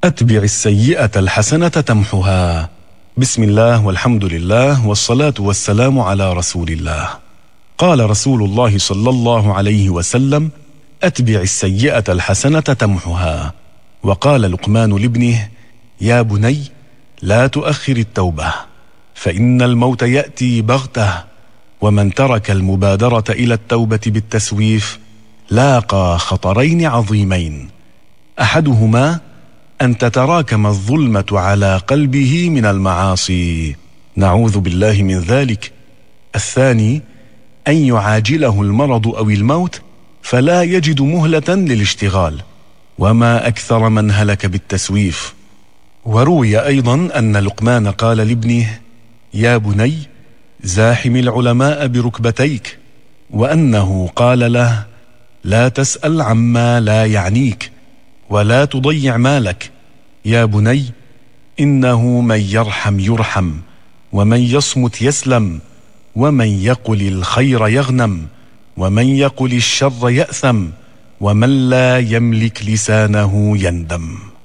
أتبع السيئة الحسنة تمحها. بسم الله والحمد لله والصلاة والسلام على رسول الله. قال رسول الله صلى الله عليه وسلم: أتبع السيئة الحسنة تمحها. وقال لقمان لابنه: يا بني لا تؤخر التوبة، فإن الموت يأتي بغتة، ومن ترك المبادرة إلى التوبة بالتسويف لاقى خطرين عظيمين: أحدهما أن تتراكم الظلمة على قلبه من المعاصي، نعوذ بالله من ذلك. الثاني أن يعاجله المرض أو الموت فلا يجد مهلة للاشتغال، وما أكثر من هلك بالتسويف. وروي أيضا أن لقمان قال لابنه: يا بني زاحم العلماء بركبتيك، وأنه قال له: لا تسأل عما لا يعنيك، ولا تضيع مالك. يا بني إنه من يرحم يرحم، ومن يصمت يسلم، ومن يقل الخير يغنم، ومن يقل الشر يأثم، ومن لا يملك لسانه يندم.